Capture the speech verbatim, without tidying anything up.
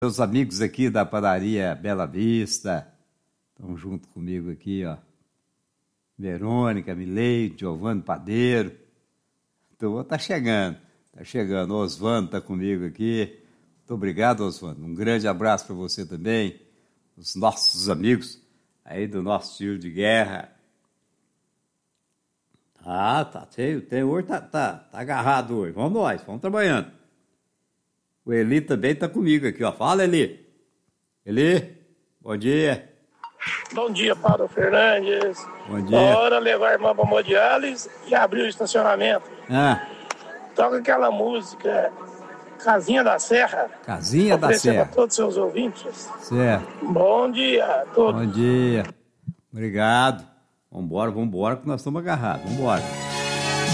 Meus amigos aqui da padaria Bela Vista estão junto comigo aqui, ó. Verônica, Milei, Giovanni Padeiro. Então, tá chegando, tá chegando. O Osvando tá comigo aqui. Muito obrigado, Osvando. Um grande abraço para você também. Os nossos amigos aí do nosso tiro de guerra. Ah, tá cheio. Tem, hoje tá, tá, tá agarrado hoje. Vamos nós, vamos trabalhando. O Eli também tá comigo aqui, ó. Fala, Eli. Eli, bom dia. Bom dia, Paulo Fernandes. Bom dia. Bora levar a irmã para Modiales e abrir o estacionamento. Ah, Toca aquela música Casinha da Serra. Casinha da Serra. Para todos os seus ouvintes. Certo. Bom dia a todos. Bom dia. Obrigado. Vambora, vambora, que nós estamos agarrados. Vambora.